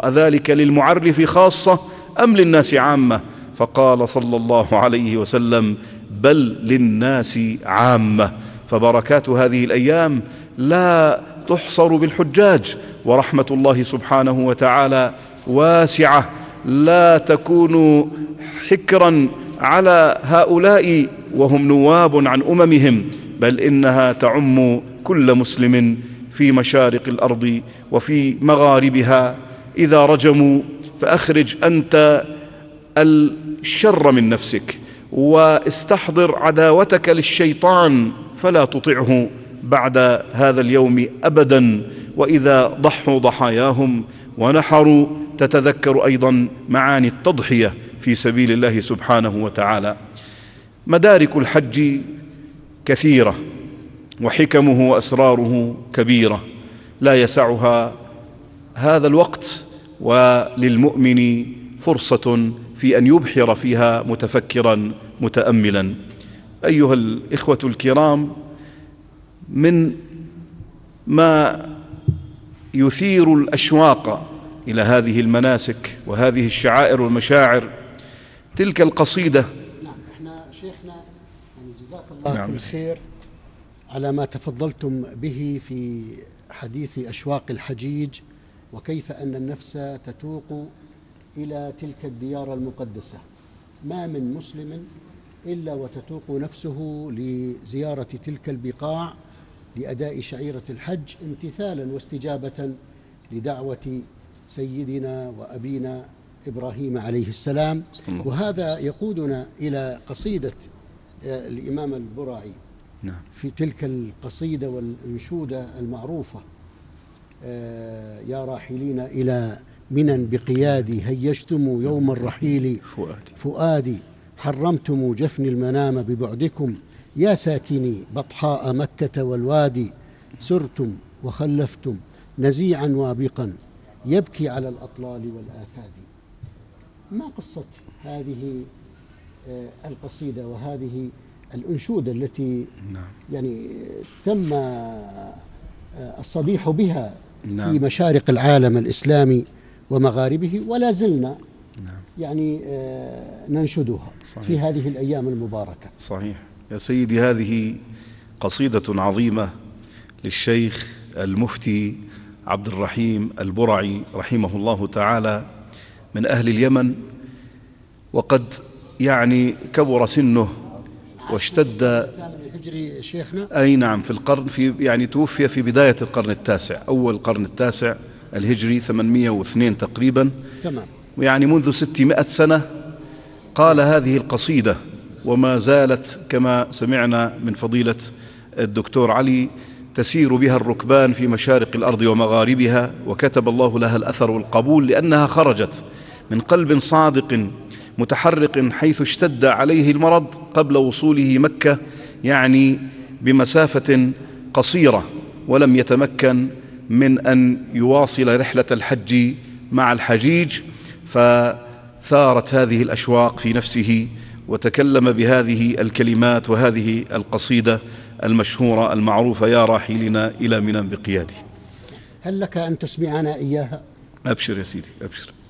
أذلك للمعرف خاصة أم للناس عامة؟ فقال صلى الله عليه وسلم: بل للناس عامة. فبركات هذه الأيام لا تحصر بالحجاج، ورحمة الله سبحانه وتعالى واسعة لا تكون حكرا على هؤلاء وهم نواب عن أممهم، بل إنها تعم كل مسلم في مشارق الأرض وفي مغاربها. إذا رجموا فأخرج أنت الشر من نفسك، واستحضر عداوتك للشيطان فلا تطعه بعد هذا اليوم أبدا. وإذا ضحوا ضحاياهم ونحروا تتذكر أيضا معاني التضحية في سبيل الله سبحانه وتعالى. مدارك الحج كثيرة وحكمه وأسراره كبيرة لا يسعها هذا الوقت، وللمؤمن فرصة في أن يبحر فيها متفكرا متأملا. أيها الإخوة الكرام، من ما يثير الأشواق إلى هذه المناسك وهذه الشعائر والمشاعر تلك القصيدة. نعم، احنا شيخنا يعني جزاك الله كل خير على ما تفضلتم به في حديث أشواق الحجيج، وكيف أن النفس تتوق إلى تلك الديار المقدسة. ما من مسلم إلا وتتوق نفسه لزيارة تلك البقاع لأداء شعيرة الحج امتثالا واستجابة لدعوة سيدنا وأبينا إبراهيم عليه السلام. وهذا يقودنا إلى قصيدة الإمام البرعي في تلك القصيدة والأنشودة المعروفة: يا راحلين إلى منى بقيادي، هيجتم يوم الرحيل فؤادي، حرمتم جفن المنام ببعدكم، يا ساكني بطحاء مكة والوادي، سرتم وخلفتم نزيعا وابقا، يبكي على الأطلال والآثاد. ما قصة هذه القصيدة وهذه الأنشودة التي يعني تم الصديح بها في مشارق العالم الإسلامي ومغاربه، ولا زلنا يعني ننشدها في هذه الأيام المباركة؟ صحيح يا سيدي، هذه قصيدة عظيمة للشيخ المفتي عبد الرحيم البرعي رحمه الله تعالى من أهل اليمن، وقد يعني كبر سنه واشتد الهجري شيخنا. أي نعم، في القرن يعني توفي في بداية القرن التاسع، أول القرن التاسع الهجري 802 تقريبا. تمام. ويعني منذ 600 سنة قال هذه القصيدة، وما زالت كما سمعنا من فضيلة الدكتور علي تسير بها الركبان في مشارق الأرض ومغاربها، وكتب الله لها الأثر والقبول، لأنها خرجت من قلب صادق متحرق حيث اشتد عليه المرض قبل وصوله مكة، يعني بمسافة قصيرة، ولم يتمكن من أن يواصل رحلة الحج مع الحجيج، فثارت هذه الأشواق في نفسه وتكلم بهذه الكلمات وهذه القصيدة المشهورة المعروفة: يا راحلنا إلى منى بقيادي. هل لك أن تسمعنا إياها؟ أبشر يا سيدي، أبشر.